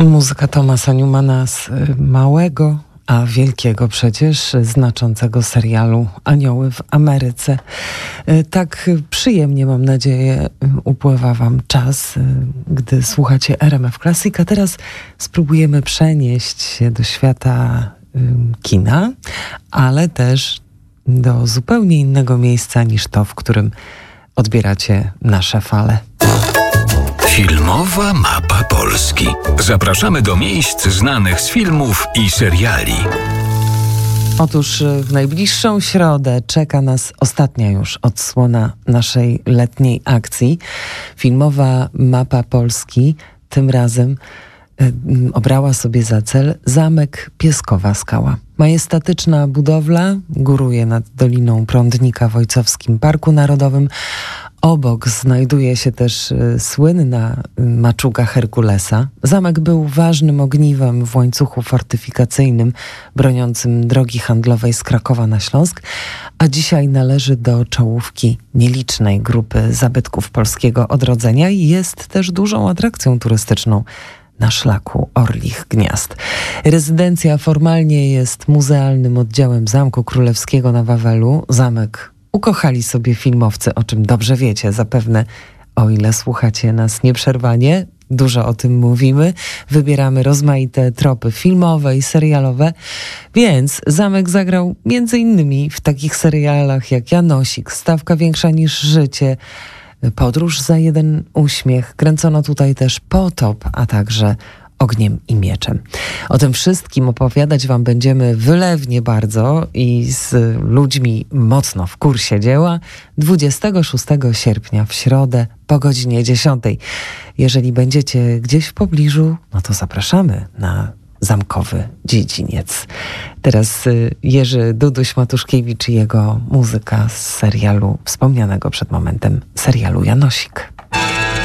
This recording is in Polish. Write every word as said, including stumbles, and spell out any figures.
Muzyka Thomasa Newmana z małego, a wielkiego przecież, znaczącego serialu Anioły w Ameryce. Tak przyjemnie, mam nadzieję, upływa wam czas, gdy słuchacie R M F Classic. A teraz spróbujemy przenieść się do świata kina, ale też do zupełnie innego miejsca niż to, w którym odbieracie nasze fale. Filmowa mapa Polski. Zapraszamy do miejsc znanych z filmów i seriali. Otóż w najbliższą środę czeka nas ostatnia już odsłona naszej letniej akcji. Filmowa mapa Polski tym razem obrała sobie za cel Zamek Pieskowa Skała. Majestatyczna budowla góruje nad Doliną Prądnika w Ojcowskim Parku Narodowym. Obok znajduje się też słynna maczuga Herkulesa. Zamek był ważnym ogniwem w łańcuchu fortyfikacyjnym broniącym drogi handlowej z Krakowa na Śląsk, a dzisiaj należy do czołówki nielicznej grupy zabytków polskiego odrodzenia i jest też dużą atrakcją turystyczną na szlaku Orlich Gniazd. Rezydencja formalnie jest muzealnym oddziałem Zamku Królewskiego na Wawelu. Zamek ukochali sobie filmowcy, o czym dobrze wiecie, zapewne, o ile słuchacie nas nieprzerwanie. Dużo o tym mówimy, wybieramy rozmaite tropy filmowe i serialowe, więc Zamek zagrał między innymi w takich serialach jak Janosik, Stawka większa niż życie, Podróż za jeden uśmiech. Kręcono tutaj też Potop, a także Ogniem i mieczem. O tym wszystkim opowiadać wam będziemy wylewnie bardzo i z ludźmi mocno w kursie dzieła dwudziestego szóstego sierpnia w środę po godzinie dziesiątej. Jeżeli będziecie gdzieś w pobliżu, no to zapraszamy na Zamkowy Dziedziniec. Teraz Jerzy Duduś-Matuszkiewicz i jego muzyka z serialu, wspomnianego przed momentem serialu Janosik.